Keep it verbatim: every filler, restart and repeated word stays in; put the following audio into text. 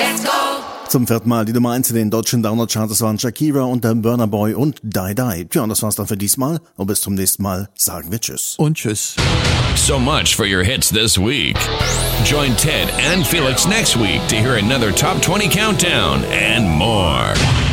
Let's go! Zum vierten Mal die Nummer eins in den deutschen Download-Charts. Das waren Shakira und der Burna Boy und Die Die. Tja, und das war's dann für diesmal. Und bis zum nächsten Mal sagen wir Tschüss. Und Tschüss. So much for your hits this week. Join Ted and Felix next week to hear another Top twenty Countdown and more.